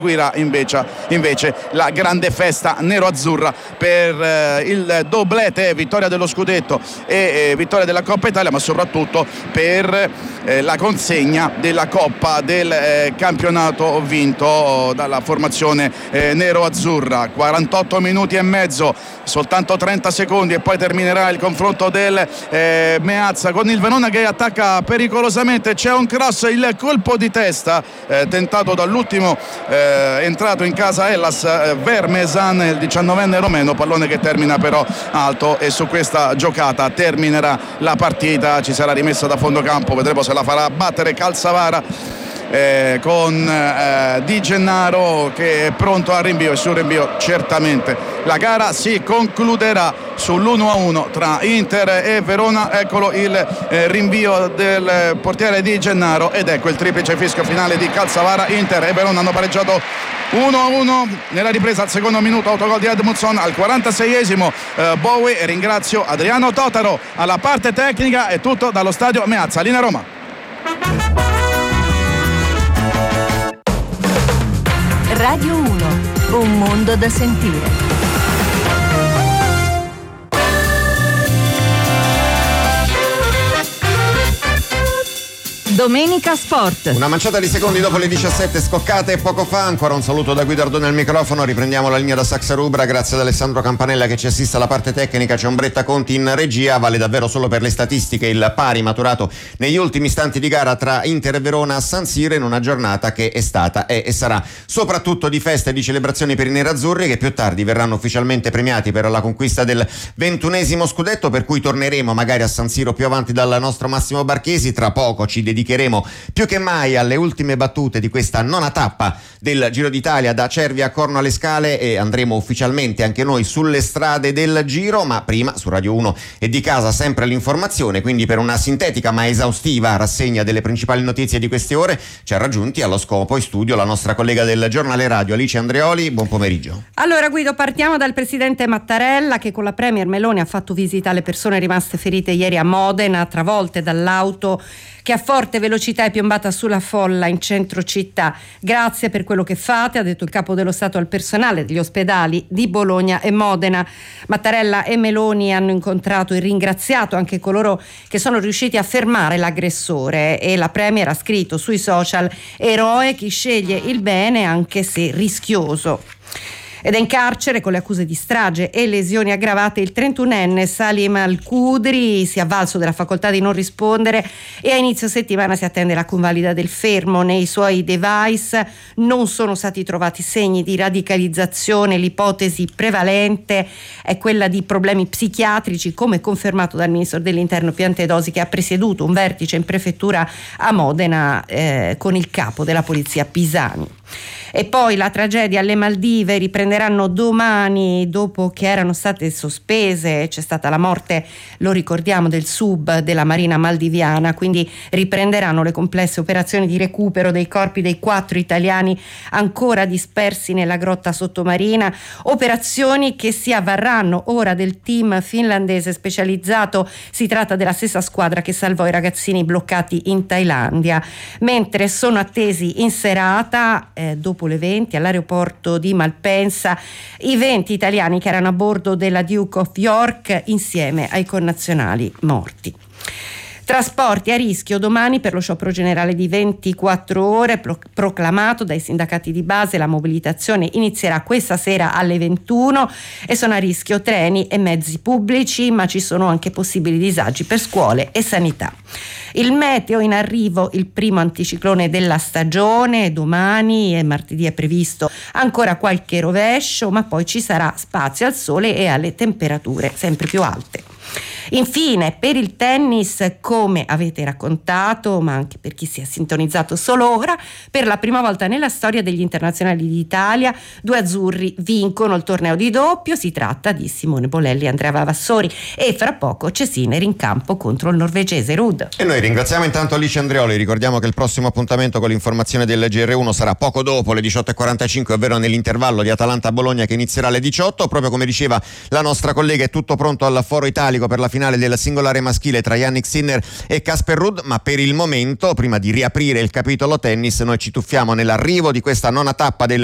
seguirà invece la grande festa nero-azzurra per il doblete, vittoria dello scudetto e vittoria della Coppa Italia, ma soprattutto per la consegna della Coppa del campionato vinto dalla formazione nero-azzurra. 48 minuti e mezzo, soltanto 30 secondi e poi terminerà il confronto del Meazza con il Verona che attacca pericolosamente. C'è un cross, il colpo di testa tentato dall'ultimo entrato in casa Hellas Vermesan, il 19enne romeno, pallone che termina però alto, e su questa giocata terminerà la partita. Ci sarà rimessa da fondo campo, vedremo se la farà battere Calzavara con Di Gennaro che è pronto al rinvio, e sul rinvio certamente la gara si concluderà sull'1-1 tra Inter e Verona. Eccolo il rinvio del portiere Di Gennaro ed ecco il triplice fischio finale di Calzavara. Inter e Verona hanno pareggiato 1-1 nella ripresa al secondo minuto, autogol di Edmundson al 46esimo. Bowie, ringrazio Adriano Totaro alla parte tecnica. È tutto dallo stadio Meazza, linea Roma. Radio 1, un mondo da sentire. Domenica Sport. Una manciata di secondi dopo le 17 scoccate poco fa. Ancora un saluto da Guido Ardone al microfono. Riprendiamo la linea da Saxa Rubra grazie ad Alessandro Campanella che ci assiste alla parte tecnica. C'è Ombretta Conti in regia. Vale davvero solo per le statistiche il pari maturato negli ultimi istanti di gara tra Inter e Verona a San Siro, in una giornata che è stata e sarà soprattutto di festa e di celebrazioni per i nerazzurri, che più tardi verranno ufficialmente premiati per la conquista del 21esimo scudetto, per cui torneremo magari a San Siro più avanti dal nostro Massimo Barchesi. Tra poco ci dedicheremo più che mai alle ultime battute di questa nona tappa del Giro d'Italia da Cervia a Corno alle Scale, e andremo ufficialmente anche noi sulle strade del Giro. Ma prima su Radio 1 e di casa sempre l'informazione, quindi per una sintetica ma esaustiva rassegna delle principali notizie di queste ore ci ha raggiunti allo scopo in studio la nostra collega del giornale radio Alice Andreoli. Buon pomeriggio. Allora Guido, partiamo dal presidente Mattarella che con la premier Meloni ha fatto visita alle persone rimaste ferite ieri a Modena, travolte dall'auto che a forte velocità è piombata sulla folla in centro città. Grazie per quello che fate, ha detto il capo dello Stato al personale degli ospedali di Bologna e Modena. Mattarella e Meloni hanno incontrato e ringraziato anche coloro che sono riusciti a fermare l'aggressore, e la premier ha scritto sui social: eroe chi sceglie il bene anche se rischioso. Ed è in carcere con le accuse di strage e lesioni aggravate il 31enne Salim Al-Qudri. Si è avvalso della facoltà di non rispondere e a inizio settimana si attende la convalida del fermo. Nei suoi device non sono stati trovati segni di radicalizzazione. L'ipotesi prevalente è quella di problemi psichiatrici, come confermato dal ministro dell'Interno Piantedosi, che ha presieduto un vertice in prefettura a Modena con il capo della polizia Pisani. E poi la tragedia alle Maldive: riprenderanno domani dopo che erano state sospese. C'è stata la morte, lo ricordiamo, del sub della Marina maldiviana, quindi riprenderanno le complesse operazioni di recupero dei corpi dei 4 italiani ancora dispersi nella grotta sottomarina, operazioni che si avvarranno ora del team finlandese specializzato. Si tratta della stessa squadra che salvò i ragazzini bloccati in Thailandia. Mentre sono attesi in serata, dopo le 20 all'aeroporto di Malpensa, i 20 italiani che erano a bordo della Duke of York insieme ai connazionali morti. Trasporti a rischio domani per lo sciopero generale di 24 ore proclamato dai sindacati di base. La mobilitazione inizierà questa sera alle 21 e sono a rischio treni e mezzi pubblici, ma ci sono anche possibili disagi per scuole e sanità. Il meteo: in arrivo il primo anticiclone della stagione. Domani e martedì è previsto ancora qualche rovescio, ma poi ci sarà spazio al sole e alle temperature sempre più alte. Infine, per il tennis, come avete raccontato, ma anche per chi si è sintonizzato solo ora, per la prima volta nella storia degli internazionali d'Italia 2 azzurri vincono il torneo di doppio. Si tratta di Simone Bolelli e Andrea Vavassori, e fra poco c'è Sinner in campo contro il norvegese Ruud. E noi ringraziamo intanto Alice Andreoli. Ricordiamo che il prossimo appuntamento con l'informazione del GR1 sarà poco dopo le 18.45, ovvero nell'intervallo di Atalanta-Bologna che inizierà alle 18. Proprio come diceva la nostra collega, è tutto pronto al foro italico per la finale del singolare maschile tra Yannick Sinner e Casper Ruud, ma per il momento, prima di riaprire il capitolo tennis, noi ci tuffiamo nell'arrivo di questa nona tappa del